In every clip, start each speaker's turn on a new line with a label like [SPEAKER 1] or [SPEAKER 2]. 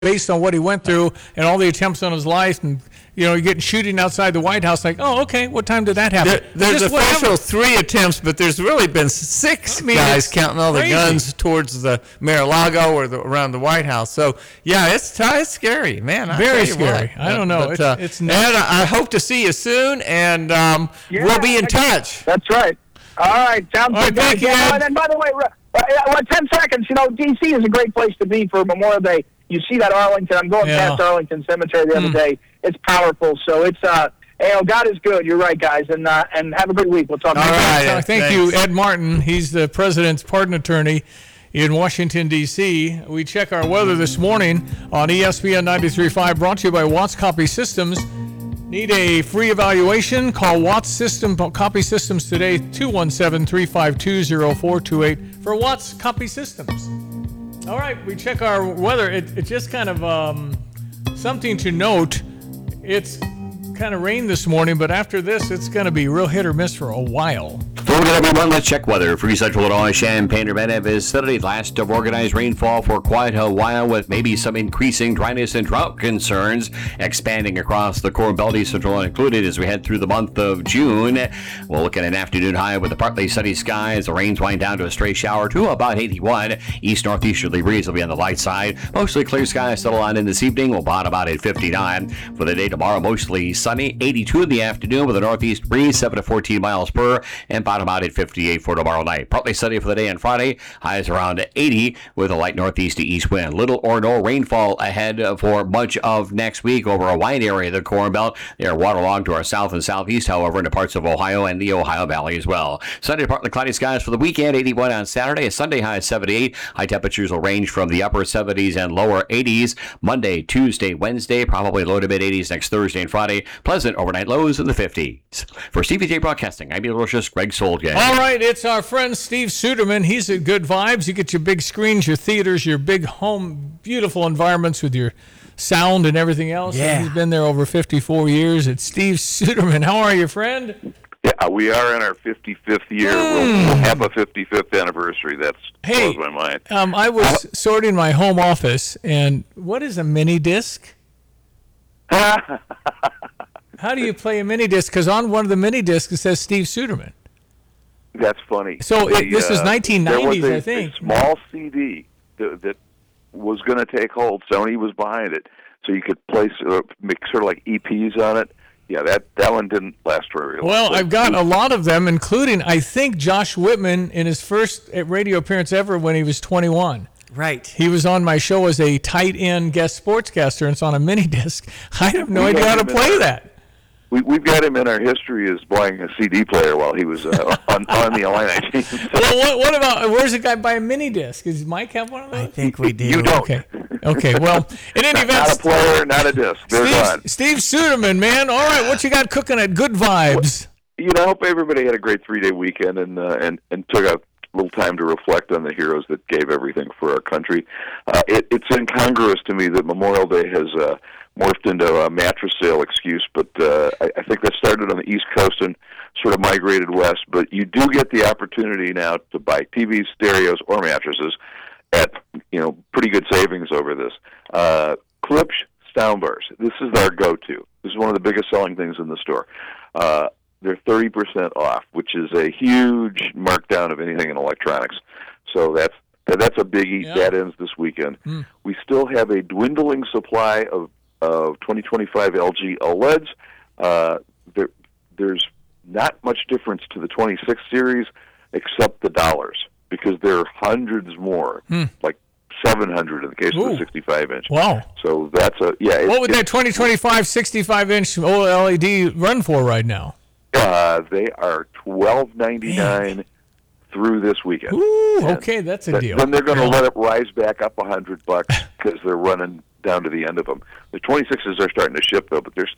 [SPEAKER 1] based on what he went through and all the attempts on his life, and you're getting shooting outside the White House. Like, oh, okay, what time did that happen?
[SPEAKER 2] There's official 3 attempts, but there's really been 6 guys counting all the guns towards the Mar-a-Lago or around the White House. So yeah, it's scary, man.
[SPEAKER 1] Very scary. I don't know. It's
[SPEAKER 2] and I hope to see you soon, and we'll be in touch.
[SPEAKER 3] That's right. All right, sounds good.
[SPEAKER 1] Thank you,
[SPEAKER 3] and then, by the way, 10 seconds. D.C. is a great place to be for Memorial Day. You see that Arlington. I'm going past Arlington Cemetery the other day. It's powerful. So it's God is good. You're right, guys, and have a good week. We'll talk.
[SPEAKER 1] All right. Thank you, Ed Martin. He's the president's pardon attorney in Washington, D.C. We check our weather this morning on ESPN 93.5, brought to you by Watts Copy Systems. Need a free evaluation? Call Watts Copy Systems today, 217-352-0428 for Watts Copy Systems. All right, we check our weather. It's just kind of something to note. It's kind of rained this morning, but after this, it's going to be real hit or miss for a while.
[SPEAKER 4] Good everyone, let's check weather for Central Illinois, Champaign-Urbana vicinity. Last of organized rainfall for quite a while, with maybe some increasing dryness and drought concerns expanding across the Corn Belt, East Central included, as we head through the month of June. We'll look at an afternoon high with a partly sunny sky as the rains wind down to a stray shower to about 81. East-northeasterly breeze will be on the light side. Mostly clear skies settle on in this evening. We'll bottom out at 59. For the day tomorrow, mostly sunny, 82 in the afternoon with a northeast breeze, 7 to 14 miles per, and bottom out at 58 for tomorrow night. Partly sunny for the day on Friday. Highs around 80 with a light northeast to east wind. Little or no rainfall ahead for much of next week over a wide area of the Corn Belt. They are waterlogged to our south and southeast, however, into parts of Ohio and the Ohio Valley as well. Sunday, partly cloudy skies for the weekend. 81 on Saturday. A Sunday high of 78. High temperatures will range from the upper 70s and lower 80s. Monday, Tuesday, Wednesday, probably low to mid 80s next Thursday and Friday. Pleasant overnight lows in the 50s. For CVJ Broadcasting, I'm Delicious Greg Solge.
[SPEAKER 1] All right, it's our friend Steve Suderman. He's at Good Vibes. You get your big screens, your theaters, your big home, beautiful environments with your sound and everything else.
[SPEAKER 2] Yeah.
[SPEAKER 1] And he's been there over 54 years. It's Steve Suderman. How are you, friend?
[SPEAKER 5] Yeah, we are in our 55th year. We'll have a 55th anniversary. That's blows my mind.
[SPEAKER 1] I was sorting my home office, and what is a mini disc? How do you play a mini disc? Because on one of the mini discs it says Steve Suderman.
[SPEAKER 5] That's funny.
[SPEAKER 1] So this is 1990s,
[SPEAKER 5] there was
[SPEAKER 1] I think.
[SPEAKER 5] A small CD that was going to take hold. Sony was behind it, so you could make sort of like EPs on it. Yeah, that one didn't last very long.
[SPEAKER 1] Well, I've got a lot of them, including, I think, Josh Whitman in his first radio appearance ever when he was 21.
[SPEAKER 2] Right.
[SPEAKER 1] He was on my show as a tight end guest sportscaster, and it's on a mini disc. I have no idea how to play that.
[SPEAKER 5] We've got him in our history as buying a CD player while he was on the Illini team. So.
[SPEAKER 1] Well, what about, where's the guy buy a mini disc? Does Mike have one of those?
[SPEAKER 2] I think we do.
[SPEAKER 5] You don't.
[SPEAKER 1] Okay. Well, in any event,
[SPEAKER 5] not a player, not a disc. They're gone.
[SPEAKER 1] Steve Suderman, man. All right, what you got cooking at Good Vibes?
[SPEAKER 5] I hope everybody had a great 3-day weekend and took a little time to reflect on the heroes that gave everything for our country. It's incongruous to me that Memorial Day has morphed into a mattress sale excuse, but I think that started on the East Coast and sort of migrated west. But you do get the opportunity now to buy TVs, stereos, or mattresses at pretty good savings over this. Klipsch soundbars. This is our go-to. This is one of the biggest selling things in the store. They're 30% off, which is a huge markdown of anything in electronics. So that's a biggie. Yeah. That ends this weekend. We still have a dwindling supply of 2025 LG OLEDs. There's not much difference to the 26 series except the dollars, because there are hundreds more, like 700 in the case of the 65-inch.
[SPEAKER 1] Wow.
[SPEAKER 5] So that's
[SPEAKER 1] what would that 2025 65-inch OLED run for right now?
[SPEAKER 5] They are $12.99 through this weekend.
[SPEAKER 1] Ooh, okay, that's a deal.
[SPEAKER 5] Then they're going to let it rise back up $100 because they're running down to the end of them. The 26s are starting to ship though, but they're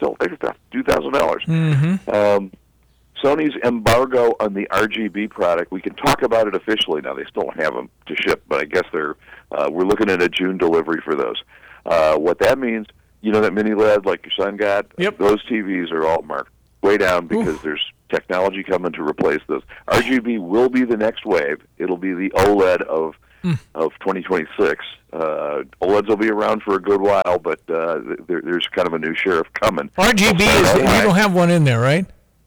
[SPEAKER 5] $2,000. Sony's embargo on the RGB product. We can talk about it officially now. They still don't have them to ship, but I guess we're looking at a June delivery for those. What that means, that mini LED like your son got.
[SPEAKER 1] Yep.
[SPEAKER 5] Those TVs are all marked way down because there's technology coming to replace those. RGB will be the next wave. It'll be the OLED of of 2026. OLEDs will be around for a good while, but there's kind of a new sheriff coming.
[SPEAKER 1] RGB you don't have one in there, right?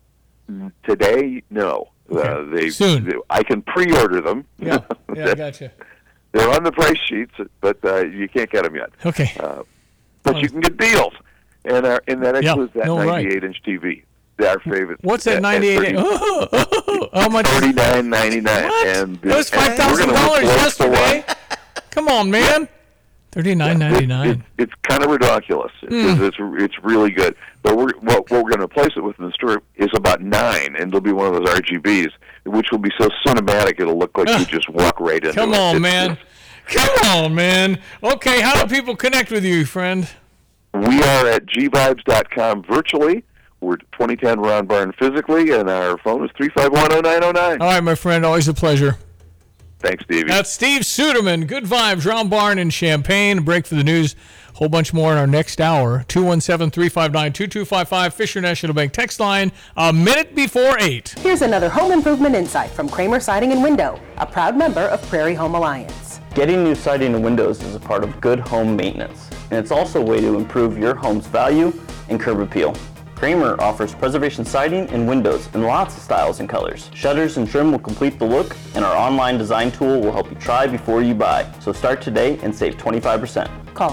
[SPEAKER 5] Today, no.
[SPEAKER 1] Okay. Soon.
[SPEAKER 5] I can pre-order them.
[SPEAKER 1] Yeah, I gotcha.
[SPEAKER 5] They're on the price sheets, but you can't get them yet.
[SPEAKER 1] Okay.
[SPEAKER 5] But you can get deals, and that includes that 98-inch TV. Our favorite.
[SPEAKER 1] What's that 98? How much?
[SPEAKER 5] $39.99. And
[SPEAKER 1] it was $5,000 yesterday. Come on, man. $39.99.
[SPEAKER 5] It's kind of ridiculous. It's really good. But what we're going to replace it with in the store is about 9, and it'll be one of those RGBs, which will be so cinematic it'll look like you just walk right into it.
[SPEAKER 1] Come on, man. Okay, how do people connect with you, friend?
[SPEAKER 5] We are at gvibes.com virtually. We're 2010 Ron Barn physically, and our phone is 351-0909.
[SPEAKER 1] All right, my friend, always a pleasure.
[SPEAKER 5] Thanks, Stevie.
[SPEAKER 1] That's Steve Suderman. Good vibes, Ron Barn in Champaign. Break for the news. A whole bunch more in our next hour. 217-359-2255, Fisher National Bank text line, a minute before 8.
[SPEAKER 6] Here's another home improvement insight from Kramer Siding and Window, a proud member of Prairie Home Alliance.
[SPEAKER 7] Getting new siding and windows is a part of good home maintenance, and it's also a way to improve your home's value and curb appeal. Kramer offers preservation siding and windows in lots of styles and colors. Shutters and trim will complete the look, and our online design tool will help you try before you buy. So start today and save 25%.
[SPEAKER 6] Call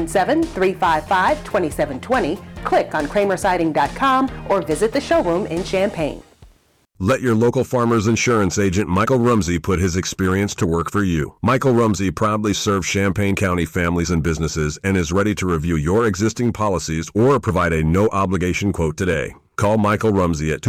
[SPEAKER 6] 217-355-2720, click on kramersiding.com, or visit the showroom in Champaign.
[SPEAKER 8] Let your local Farmers Insurance agent Michael Rumsey put his experience to work for you. Michael Rumsey proudly serves Champaign County families and businesses and is ready to review your existing policies or provide a no-obligation quote today. Call Michael Rumsey at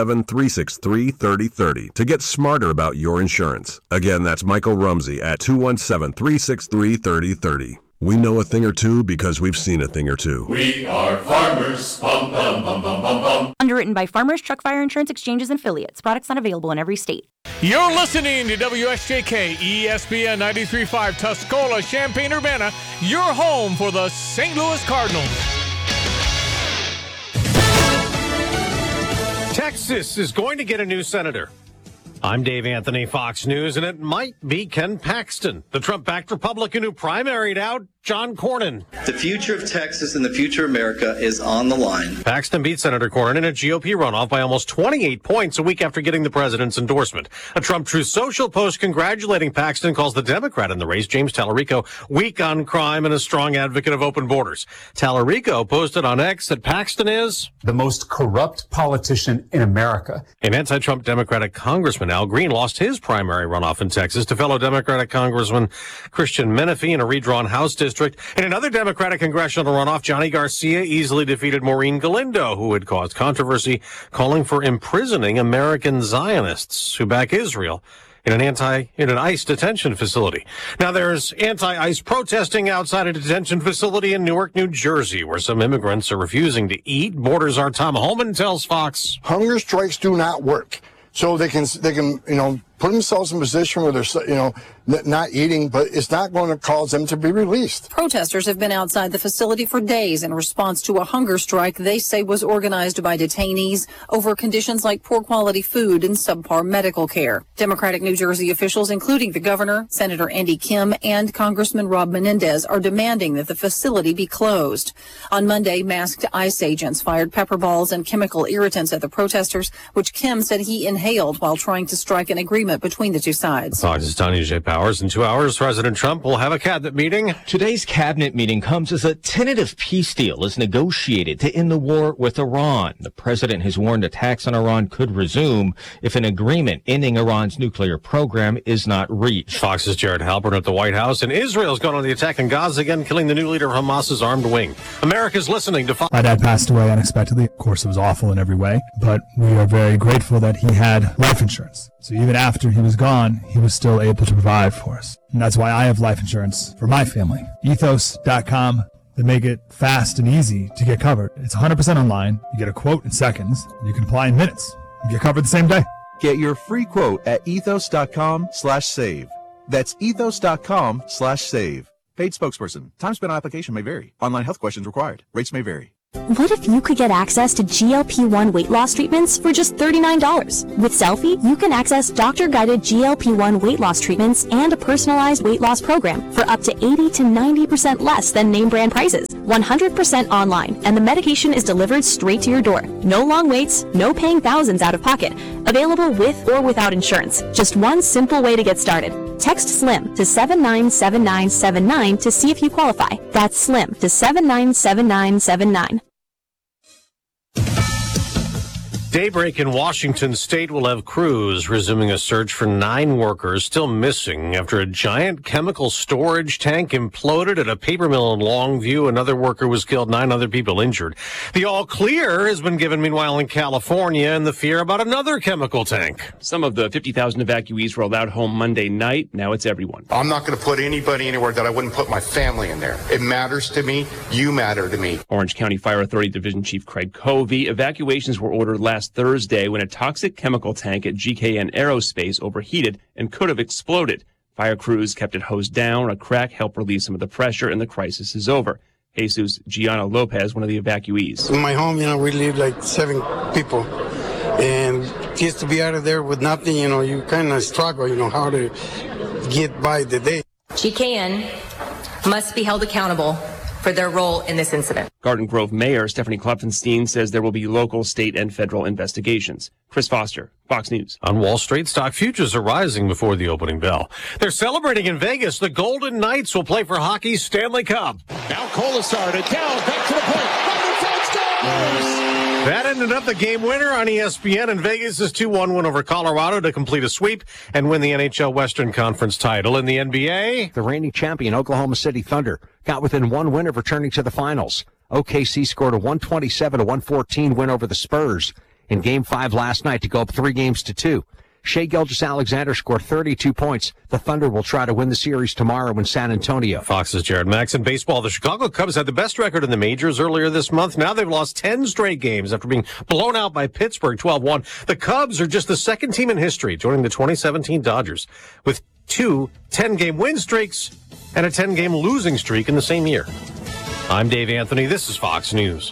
[SPEAKER 8] 217-363-3030 to get smarter about your insurance. Again, that's Michael Rumsey at 217-363-3030. We know a thing or two because we've seen a thing or two.
[SPEAKER 9] We are farmers. Bum, bum, bum, bum, bum, bum.
[SPEAKER 10] Underwritten by Farmers Truck Fire Insurance Exchanges and Affiliates. Products not available in every state.
[SPEAKER 1] You're listening to WSJK ESPN 93.5 Tuscola, Champaign-Urbana, your home for the St. Louis Cardinals.
[SPEAKER 11] Texas is going to get a new senator. I'm Dave Anthony, Fox News, and it might be Ken Paxton, the Trump-backed Republican who primaried out John Cornyn.
[SPEAKER 12] The future of Texas and the future of America is on the line.
[SPEAKER 11] Paxton beat Senator Cornyn in a GOP runoff by almost 28 points a week after getting the president's endorsement. A Trump Truth Social post congratulating Paxton calls the Democrat in the race, James Tallarico, weak on crime and a strong advocate of open borders. Tallarico posted on X that Paxton is
[SPEAKER 13] the most corrupt politician in America.
[SPEAKER 11] An anti-Trump Democratic Congressman, Al Green, lost his primary runoff in Texas to fellow Democratic Congressman Christian Menefee in a redrawn House district. In another Democratic congressional runoff, Johnny Garcia easily defeated Maureen Galindo, who had caused controversy, calling for imprisoning American Zionists who back Israel in an ICE detention facility. Now there's anti-ICE protesting outside a detention facility in Newark, New Jersey, where some immigrants are refusing to eat. Borders are Tom Holman tells Fox.
[SPEAKER 14] Hunger strikes do not work. So they can, put themselves in a position where they're, not eating, but it's not going to cause them to be released.
[SPEAKER 15] Protesters have been outside the facility for days in response to a hunger strike they say was organized by detainees over conditions like poor quality food and subpar medical care. Democratic New Jersey officials, including the governor, Senator Andy Kim, and Congressman Rob Menendez, are demanding that the facility be closed. On Monday, masked ICE agents fired pepper balls and chemical irritants at the protesters, which Kim said he inhaled while trying to strike an agreement between the two sides.
[SPEAKER 11] Fox's Tanya J. Powers. In 2 hours, President Trump will have a cabinet meeting.
[SPEAKER 16] Today's cabinet meeting comes as a tentative peace deal is negotiated to end the war with Iran. The president has warned attacks on Iran could resume if an agreement ending Iran's nuclear program is not reached.
[SPEAKER 11] Fox's Jared Halpern at the White House, and Israel's gone on the attack in Gaza again, killing the new leader of Hamas's armed wing. America's listening to Fox.
[SPEAKER 17] My dad passed away unexpectedly. Of course, it was awful in every way, but we are very grateful that he had life insurance. So even after he was gone, he was still able to provide for us. And that's why I have life insurance for my family. Ethos.com. They make it fast and easy to get covered. It's 100% online. You get a quote in seconds. You can apply in minutes. You get covered the same day.
[SPEAKER 18] Get your free quote at ethos.com/save. That's ethos.com/save. Paid spokesperson. Time spent on application may vary. Online health questions required. Rates may vary.
[SPEAKER 10] What if you could get access to GLP-1 weight loss treatments for just $39? With Selfie, you can access doctor-guided GLP-1 weight loss treatments and a personalized weight loss program for up to 80 to 90% less than name brand prices. 100% online, and the medication is delivered straight to your door. No long waits, no paying thousands out of pocket. Available with or without insurance. Just one simple way to get started. Text SLIM to 797979 to see if you qualify. That's SLIM to 797979.
[SPEAKER 11] Daybreak in Washington state will have crews resuming a search for 9 workers still missing after a giant chemical storage tank imploded at a paper mill in Longview. Another worker was killed, 9 other people injured. The all clear has been given, meanwhile, in California, and the fear about another chemical tank.
[SPEAKER 19] Some of the 50,000 evacuees were allowed home Monday night. Now it's everyone.
[SPEAKER 20] I'm not going to put anybody anywhere that I wouldn't put my family in there. It matters to me. You matter to me.
[SPEAKER 19] Orange County Fire Authority Division Chief Craig Covey. Evacuations were ordered last Thursday when a toxic chemical tank at GKN Aerospace overheated and could have exploded. Fire crews kept it hosed down. A crack helped release some of the pressure, and the crisis is over. Jesus Gianna Lopez, one of the evacuees.
[SPEAKER 21] In my home, we live like 7 people. And just to be out of there with nothing, you kind of struggle, how to get by the day.
[SPEAKER 22] GKN must be held accountable for their role in this incident.
[SPEAKER 19] Garden Grove Mayor Stephanie Klopfenstein says there will be local, state, and federal investigations. Chris Foster, Fox News.
[SPEAKER 11] On Wall Street, stock futures are rising before the opening bell. They're celebrating in Vegas. The Golden Knights will play for hockey's Stanley Cup.
[SPEAKER 9] Now Kolasar to down, back to the point.
[SPEAKER 11] That ended up the game winner on ESPN, and Vegas' 2-1 win over Colorado to complete a sweep and win the NHL Western Conference title. In the NBA,
[SPEAKER 23] the reigning champion Oklahoma City Thunder got within 1 win of returning to the finals. OKC scored a 127-114 win over the Spurs in Game 5 last night to go up 3-2. Shai Gilgeous-Alexander scored 32 points. The Thunder will try to win the series tomorrow in San Antonio.
[SPEAKER 11] Fox's Jared Max. In baseball, the Chicago Cubs had the best record in the majors earlier this month. Now they've lost 10 straight games after being blown out by Pittsburgh 12-1. The Cubs are just the second team in history, joining the 2017 Dodgers, with 2 10-game win streaks and a 10-game losing streak in the same year. I'm Dave Anthony. This is Fox News.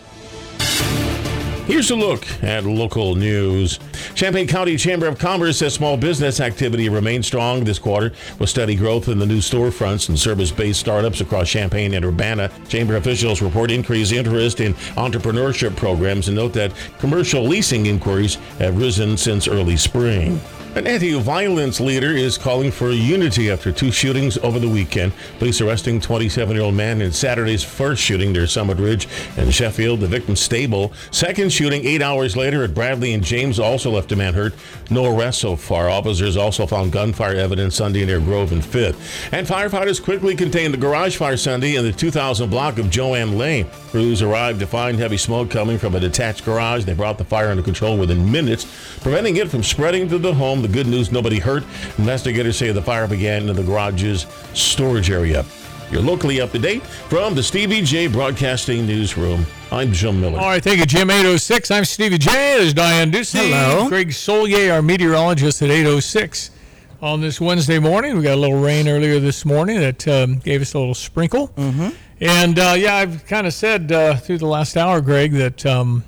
[SPEAKER 24] Here's a look at local news. Champaign County Chamber of Commerce says small business activity remained strong this quarter with steady growth in the new storefronts and service-based startups across Champaign and Urbana. Chamber officials report increased interest in entrepreneurship programs and note that commercial leasing inquiries have risen since early spring. An anti-violence leader is calling for unity after 2 shootings over the weekend. Police arresting 27-year-old man in Saturday's first shooting near Summit Ridge and Sheffield, the victim's stable. Second shooting 8 hours later at Bradley and James also left a man hurt. No arrests so far. Officers also found gunfire evidence Sunday near Grove and 5th. And firefighters quickly contained the garage fire Sunday in the 2000 block of Joanne Lane. Crews arrived to find heavy smoke coming from a detached garage. They brought the fire under control within minutes, preventing it from spreading to the home. The good news, nobody hurt. Investigators say the fire began in the garage's storage area. You're locally up to date from the Stevie J Broadcasting Newsroom. I'm Jim Miller.
[SPEAKER 1] All right, thank you, Jim. 8:06. I'm Stevie J. There's Diane Ducey.
[SPEAKER 25] Hello.
[SPEAKER 1] Greg Solier, our meteorologist, at 8:06 on this Wednesday morning. We got a little rain earlier this morning that gave us a little sprinkle.
[SPEAKER 25] Mm-hmm.
[SPEAKER 1] And, I've kind of said through the last hour, Greg, that,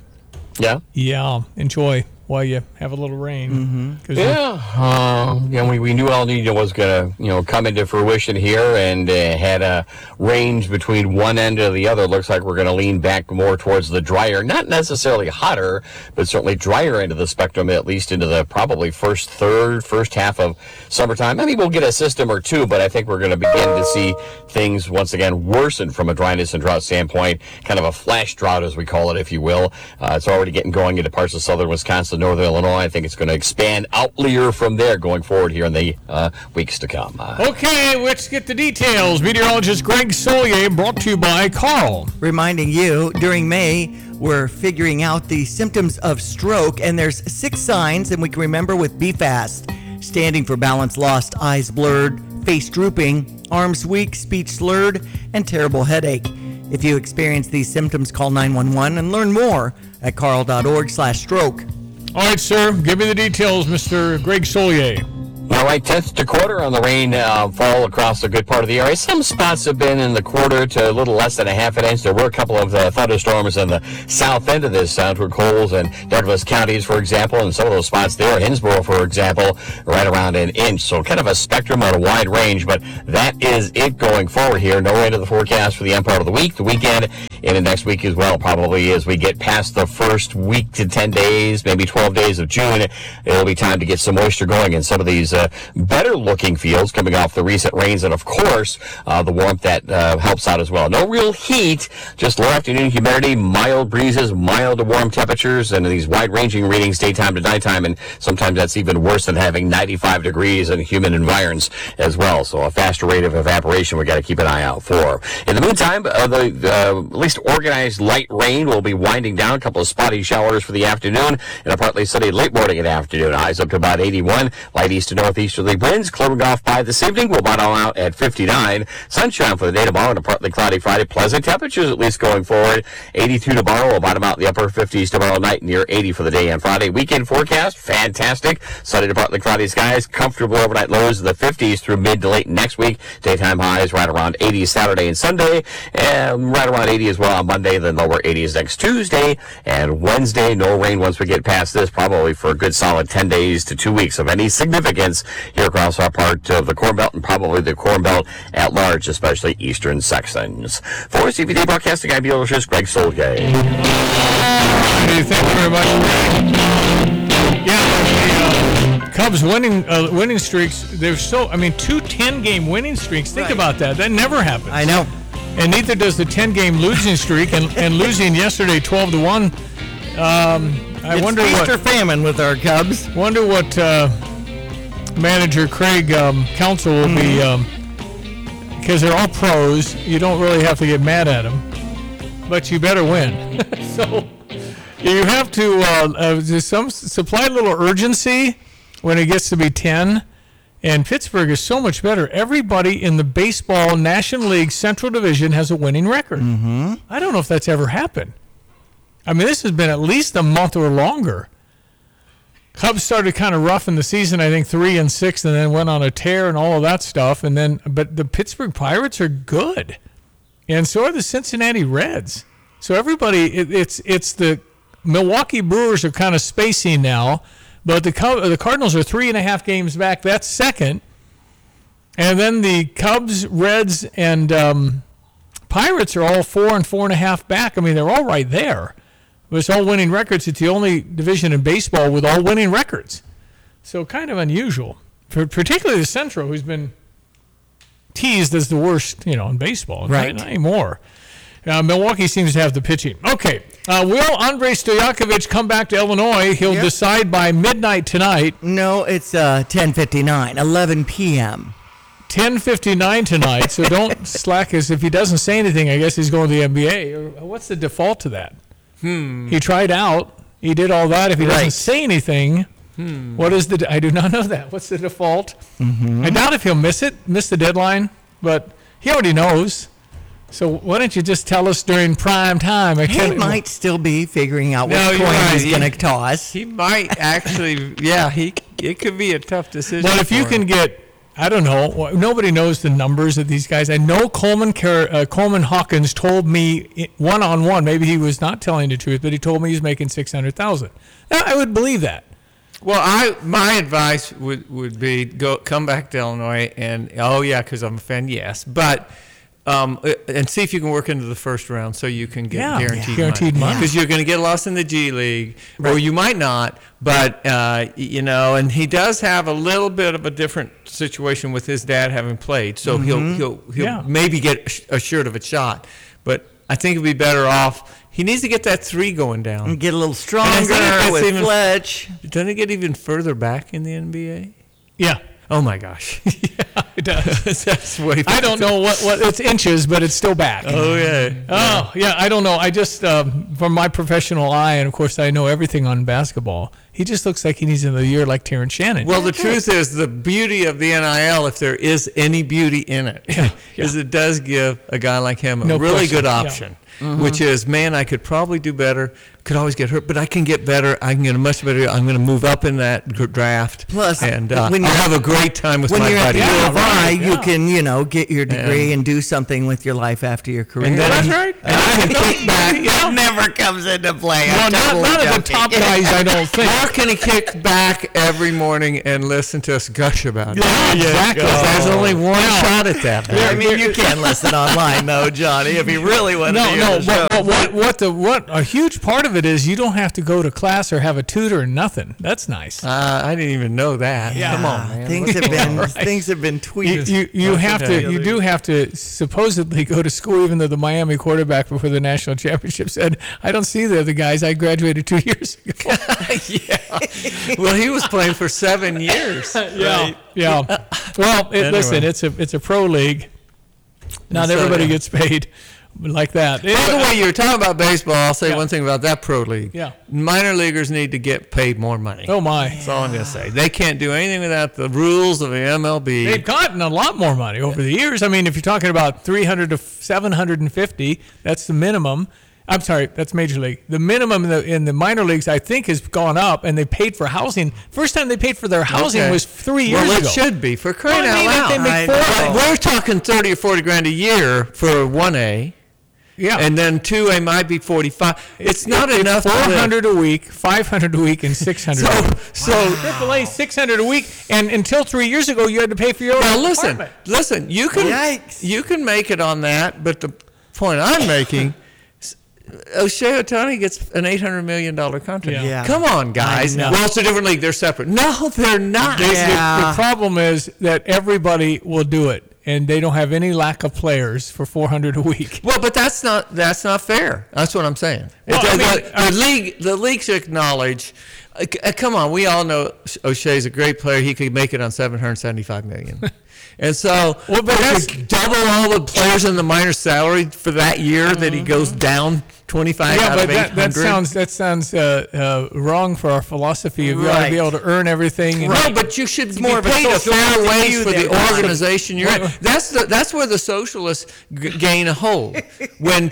[SPEAKER 1] enjoy while you have a little rain.
[SPEAKER 4] Mm-hmm. We knew El Nino was going to, come into fruition here and had a range between one end and the other. Looks like we're going to lean back more towards the drier, not necessarily hotter, but certainly drier end of the spectrum, at least into the probably first half of summertime. I mean, we'll get a system or two, but I think we're going to begin to see things once again worsen from a dryness and drought standpoint, kind of a flash drought, as we call it, if you will. It's already getting going into parts of southern Wisconsin, northern Illinois. I think it's going to expand outlier from there going forward here in the weeks to come.
[SPEAKER 1] Okay, let's get the details. Meteorologist Greg Solier, brought to you by Carl.
[SPEAKER 25] Reminding you, during May, we're figuring out the symptoms of stroke, and there's 6 signs, and we can remember with BFAST, standing for balance lost, eyes blurred, face drooping, arms weak, speech slurred, and terrible headache. If you experience these symptoms, call 911 and learn more at carl.org/stroke.
[SPEAKER 1] All right, sir. Give me the details, Mr. Greg Solier.
[SPEAKER 4] All right, 10th to quarter on the rain fall across a good part of the area. Some spots have been in the quarter to a little less than a half an inch. There were a couple of thunderstorms in the south end of this toward Coles and Douglas counties, for example, and some of those spots there, Hinsboro, for example, right around an inch. So kind of a spectrum on a wide range, but that is it going forward here. No rain to the forecast for the end part of the week, the weekend, and the next week as well, probably as we get past the first week to 10 days, maybe 12 days of June. It'll be time to get some moisture going in some of these better looking fields coming off the recent rains, and of course the warmth that helps out as well. No real heat, just low afternoon humidity, mild breezes, mild to warm temperatures, and these wide ranging readings daytime to nighttime, and sometimes that's even worse than having 95 degrees and humid environs as well. So a faster rate of evaporation we got to keep an eye out for. In the meantime, at least organized light rain will be winding down. A couple of spotty showers for the afternoon and a partly sunny late morning and afternoon. Highs up to about 81. Light east to northeasterly winds clearing off by this evening. We'll bottom out at 59. Sunshine for the day tomorrow and a partly cloudy Friday. Pleasant temperatures at least going forward. 82 tomorrow. We'll bottom out in the upper 50s tomorrow night, near 80 for the day and Friday. Weekend forecast, fantastic. Sunny to partly cloudy skies. Comfortable overnight lows in the 50s through mid to late next week. Daytime highs right around 80 Saturday and Sunday. And right around 80 as well on Monday. Then lower 80s next Tuesday and Wednesday. No rain once we get past this, probably for a good solid 10 days to 2 weeks of any significance here across our part of the Corn Belt and probably the Corn Belt at large, especially eastern sections. For CBD Broadcasting, I'm Bueller's Greg Solgay.
[SPEAKER 1] Thank you very much. Yeah, the Cubs winning streaks. There's two 10-game winning streaks. Think about that. That never happens.
[SPEAKER 25] I know.
[SPEAKER 1] And neither does the 10-game losing streak. And losing yesterday 12-1. I wonder
[SPEAKER 25] feast
[SPEAKER 1] what
[SPEAKER 25] or famine with our Cubs.
[SPEAKER 1] Wonder what manager Craig Counsell will be, because they're all pros. You don't really have to get mad at them, but you better win. So you have to supply a little urgency when it gets to be 10. And Pittsburgh is so much better. Everybody in the baseball National League Central Division has a winning record.
[SPEAKER 25] Mm-hmm.
[SPEAKER 1] I don't know if that's ever happened. I mean, this has been at least a month or longer. Cubs started kind of rough in the season, I think 3-6, and then went on a tear and all of that stuff. But the Pittsburgh Pirates are good, and so are the Cincinnati Reds. So everybody, it's the Milwaukee Brewers are kind of spacing now, but the Cardinals are 3.5 games back. That's second, and then the Cubs, Reds, and Pirates are all 4 and 4.5 back. I mean, they're all right there. But it's all winning records. It's the only division in baseball with all winning records. So kind of unusual, particularly the Central, who's been teased as the worst, in baseball.
[SPEAKER 25] Right.
[SPEAKER 1] Not anymore. Milwaukee seems to have the pitching. Okay. Will Andrei Stojakovic come back to Illinois? He'll decide by midnight tonight.
[SPEAKER 25] No, it's 10:59, 11 p.m.
[SPEAKER 1] 10:59 tonight, so don't slack us. If he doesn't say anything, I guess he's going to the NBA. Or what's the default to that? He tried out. He did all that. If he doesn't say anything, what is I do not know that. What's the default?
[SPEAKER 25] Mm-hmm.
[SPEAKER 1] I doubt if he'll miss the deadline, but he already knows. So why don't you just tell us during prime time?
[SPEAKER 25] He might still be figuring out what coin he's going to toss.
[SPEAKER 2] He might actually, it could be a tough decision.
[SPEAKER 1] But if you can get, I don't know, nobody knows the numbers of these guys. I know Coleman Hawkins told me one-on-one, maybe he was not telling the truth, but he told me he's making $600,000. Now, I would believe that.
[SPEAKER 2] Well, my advice would be come back to Illinois and, because I'm a fan, yes. But and see if you can work into the first round so you can get guaranteed money. Because you're going to get lost in the G League, or you might not. But, and he does have a little bit of a different situation with his dad having played. So he'll maybe get assured of a shot. But I think he'd be better off. He needs to get that 3 going down.
[SPEAKER 25] And get a little stronger with Fletch.
[SPEAKER 2] Doesn't it get even further back in the NBA?
[SPEAKER 1] Yeah.
[SPEAKER 2] Oh my gosh!
[SPEAKER 1] Yeah, it does.
[SPEAKER 2] That's way.
[SPEAKER 1] I don't know what it's inches, but it's still back.
[SPEAKER 2] Oh yeah.
[SPEAKER 1] Oh yeah. I don't know. I just from my professional eye, and of course I know everything on basketball. He just looks like he needs another year like Terrence Shannon.
[SPEAKER 2] Well, the truth is, the beauty of the NIL, if there is any beauty in it, is it does give a guy like him a really good option, which is, man, I could probably do better, could always get hurt, but I can get better. I can get a much better. I'm going to move up in that draft.
[SPEAKER 25] Plus,
[SPEAKER 2] and I'll have a great time with my buddies.
[SPEAKER 25] When you're at U of I, you can, get your degree and do something with your life after your career.
[SPEAKER 2] And then
[SPEAKER 1] that's right.
[SPEAKER 2] And I can kick back.
[SPEAKER 25] It never comes into play.
[SPEAKER 1] No, none of the top guys, I don't think.
[SPEAKER 2] Or can he kick back every morning and listen to us gush about it?
[SPEAKER 1] Yeah, exactly.
[SPEAKER 2] There's only one shot at that.
[SPEAKER 25] I mean, you can listen online, though, Johnny, if you really want to.
[SPEAKER 1] What a huge part of it is you don't have to go to class or have a tutor or nothing. That's nice.
[SPEAKER 2] I didn't even know that.
[SPEAKER 25] Yeah.
[SPEAKER 2] Come on, man.
[SPEAKER 25] Things have been tweaked.
[SPEAKER 1] You do have to supposedly go to school, even though the Miami quarterback before the national championship said, "I don't see the other guys. I graduated 2 years ago."
[SPEAKER 2] Well, he was playing for 7 years.
[SPEAKER 1] Yeah. Well, listen, it's a pro league. Not everybody gets paid like that.
[SPEAKER 2] By the way, you were talking about baseball. I'll say one thing about that pro league.
[SPEAKER 1] Yeah.
[SPEAKER 2] Minor leaguers need to get paid more money.
[SPEAKER 1] Oh, my.
[SPEAKER 2] That's all I'm going to say. They can't do anything without the rules of the MLB.
[SPEAKER 1] They've gotten a lot more money over the years. I mean, if you're talking about 300 to 750, that's the minimum. I'm sorry, that's Major League. The minimum in the minor leagues, I think, has gone up, and they paid for housing. First time they paid for their housing was 3 years ago.
[SPEAKER 2] Well, it should be, for crying out loud. We're talking 30 or 40 grand a year for 1A.
[SPEAKER 1] Yeah.
[SPEAKER 2] And then 2A might be 45. It's not enough.
[SPEAKER 1] 400 a week, 500 a week, and 600 a week. So AAA 600 a week, and until 3 years ago, you had to pay for your own apartment.
[SPEAKER 2] Listen, you can make it on that, but the point I'm making, O'Shea Ohtani gets an $800 million contract.
[SPEAKER 25] Yeah.
[SPEAKER 2] Come on, guys. Well, it's a different league. They're separate. No, they're not.
[SPEAKER 1] The problem is that everybody will do it. And they don't have any lack of players for $400 a week.
[SPEAKER 2] Well, but that's not fair. That's what I'm saying.
[SPEAKER 1] Well,
[SPEAKER 2] the league should acknowledge. Come on, we all know O'Shea's a great player. He could make it on $775 million. And so, that's double all the players in the minor salary for that year that he goes down 25 out of 800.
[SPEAKER 1] That sounds wrong for our philosophy. You got to be able to earn everything.
[SPEAKER 2] Right, but you should be paid a fair wage for the organization you're in. That's where the socialists gain a hold. When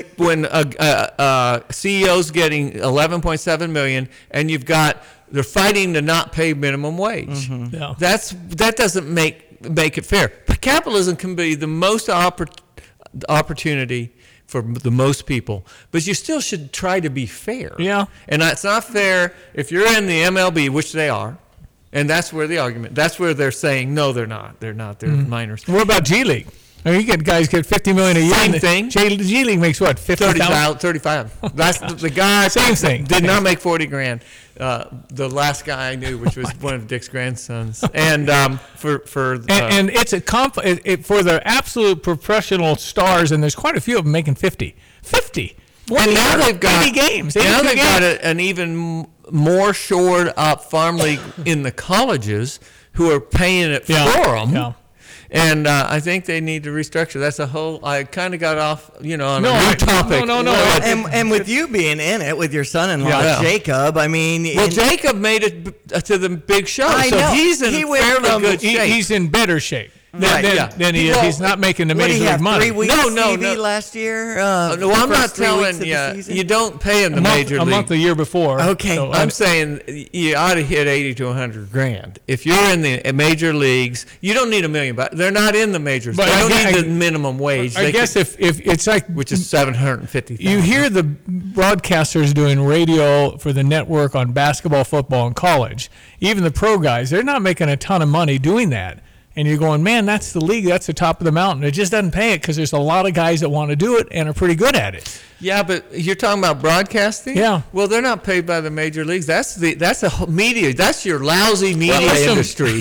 [SPEAKER 2] a CEO's getting $11.7 million, and they're fighting to not pay minimum wage.
[SPEAKER 1] Mm-hmm. Yeah.
[SPEAKER 2] That doesn't make it fair. Capitalism can be the most opportunity for the most people, but you still should try to be fair.
[SPEAKER 1] Yeah.
[SPEAKER 2] And it's not fair if you're in the MLB, which they are, and that's where they're saying, no, they're not. They're minors.
[SPEAKER 1] What about G League? I mean, guys get $50 million a year.
[SPEAKER 2] Same thing.
[SPEAKER 1] G League makes what, 50,000?
[SPEAKER 2] 35. That's the guy.
[SPEAKER 1] Same thing.
[SPEAKER 2] Did not make 40 grand. The last guy I knew, which was one of Dick's grandsons, and for
[SPEAKER 1] it's a for the absolute professional stars, and there's quite a few of them making 50. 50.
[SPEAKER 2] And now they've got
[SPEAKER 1] 80 games.
[SPEAKER 2] Now they've got an even more shored up farm league in the colleges who are paying it for them. Yeah. And I think they need to restructure. That's a whole. I kind of got off, on a new topic.
[SPEAKER 1] No.
[SPEAKER 25] And with you being in it with your son-in-law Jacob, I mean,
[SPEAKER 2] Jacob made it to the big show,
[SPEAKER 25] I
[SPEAKER 2] so
[SPEAKER 25] know.
[SPEAKER 2] he's in fairly good shape.
[SPEAKER 1] He's in better shape. Then he is. He's not making the major league money.
[SPEAKER 25] 3 weeks TV last year?
[SPEAKER 2] No, I'm not telling you. You don't pay him the major league.
[SPEAKER 1] A month the year before.
[SPEAKER 25] Okay.
[SPEAKER 2] So I'm saying you ought to hit 80 to 100 grand. If you're in the major leagues, you don't need $1 million. They're not in the majors. They don't need the minimum wage.
[SPEAKER 1] I guess if it's like,
[SPEAKER 2] which is $750,000.
[SPEAKER 1] You hear the broadcasters doing radio for the network on basketball, football, and college. Even the pro guys, they're not making a ton of money doing that. And you're going, man, that's the league. That's the top of the mountain. It just doesn't pay it because there's a lot of guys that want to do it and are pretty good at it.
[SPEAKER 2] Yeah, but you're talking about broadcasting?
[SPEAKER 1] Yeah.
[SPEAKER 2] Well, they're not paid by the major leagues. That's a media. That's your lousy media industry.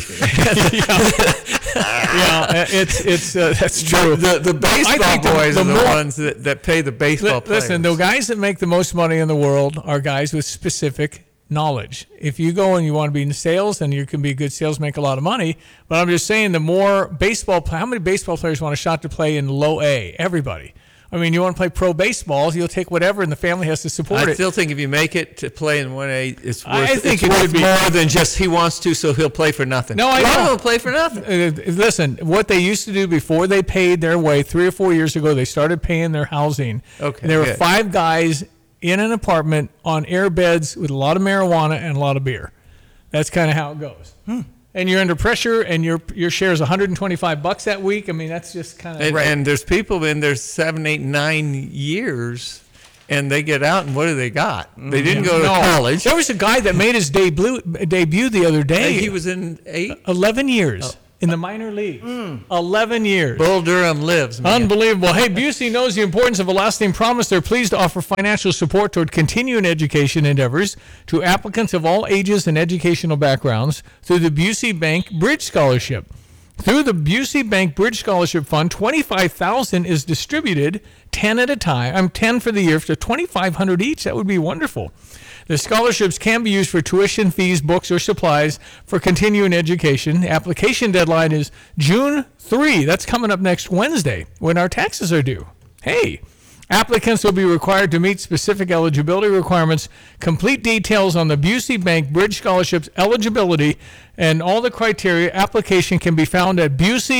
[SPEAKER 1] That's true.
[SPEAKER 2] The baseball boys are the ones that pay the baseball players.
[SPEAKER 1] Listen, the guys that make the most money in the world are guys with specific knowledge. If you go and you want to be in sales, then you can be a good sales, make a lot of money. But I'm just saying, the more how many baseball players want a shot to play in low A? Everybody. I mean, you want to play pro baseball, you'll take whatever, and the family has to support it.
[SPEAKER 2] I still think if you make it to play in 1A, it's worth,
[SPEAKER 1] I think
[SPEAKER 2] it's
[SPEAKER 1] it
[SPEAKER 2] worth
[SPEAKER 1] should be
[SPEAKER 2] more than just he wants to, so he'll play for nothing.
[SPEAKER 1] No, I know.
[SPEAKER 2] He'll play for nothing.
[SPEAKER 1] Listen, what they used to do before they paid their way 3 or 4 years ago, they started paying their housing.
[SPEAKER 2] Okay,
[SPEAKER 1] and there were
[SPEAKER 2] good.
[SPEAKER 1] 5 guys in an apartment on air beds with a lot of marijuana and a lot of beer. That's kind of how it goes. And you're under pressure, and your share is $125 that week. I mean, that's just kind of
[SPEAKER 2] And there's people in there 7, 8, 9 years, and they get out, and what do they got? They didn't go to college.
[SPEAKER 1] There was a guy that made his debut the other day.
[SPEAKER 2] He was in
[SPEAKER 1] 11 years in the minor league. 11 years.
[SPEAKER 2] Bull Durham lives, man.
[SPEAKER 1] Unbelievable. Hey, Busey knows the importance of a lasting promise. They're pleased to offer financial support toward continuing education endeavors to applicants of all ages and educational backgrounds through the Busey Bank Bridge Scholarship. Through the Busey Bank Bridge Scholarship Fund, $25,000 is distributed 10 at a time. I'm 10 for the year for $2,500 each. That would be wonderful. The scholarships can be used for tuition, fees, books, or supplies for continuing education. The application deadline is June 3. That's coming up next Wednesday when our taxes are due. Hey, applicants will be required to meet specific eligibility requirements. Complete details on the Busey Bank Bridge Scholarships eligibility and all the criteria application can be found at